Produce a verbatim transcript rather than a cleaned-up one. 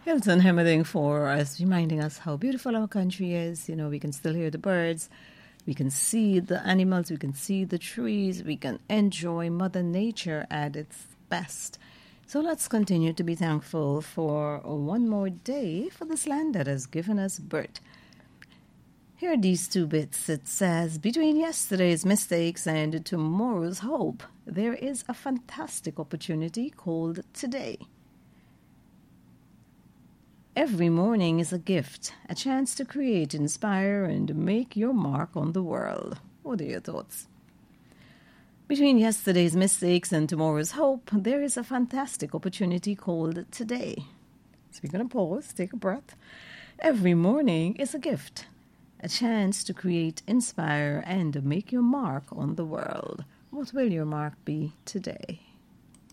Hilton Hemmerding for us, reminding us how beautiful our country is. You know, we can still hear the birds, we can see the animals, we can see the trees, we can enjoy Mother Nature at its best. So let's continue to be thankful for one more day for this land that has given us birth. Here are these two bits. It says, between yesterday's mistakes and tomorrow's hope, there is a fantastic opportunity called today. Every morning is a gift, a chance to create, inspire, and make your mark on the world. What are your thoughts? Between yesterday's mistakes and tomorrow's hope, there is a fantastic opportunity called today. So we're going to pause, take a breath. Every morning is a gift, a chance to create, inspire, and make your mark on the world. What will your mark be today?